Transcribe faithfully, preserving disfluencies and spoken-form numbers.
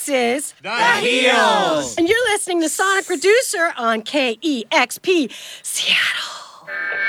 is The Heels. And you're listening to Sonic Reducer on K E X P Seattle.